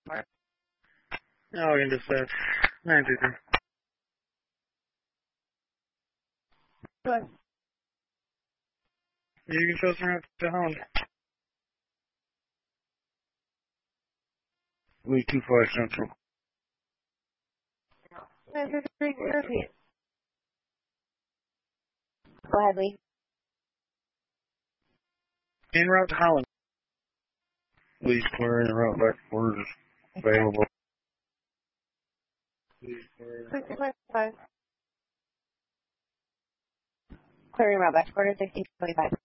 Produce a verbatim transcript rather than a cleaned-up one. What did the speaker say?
Oh, in dispatch. nine two three. Good. You can show us around to Holland. Lee two five Central. nine two three, repeat. Go ahead, Lee. En route to Holland. Lee's clearing the route back orders available. Lee's clearing. six five five. Clearing route back, quarter sixteen twenty-five.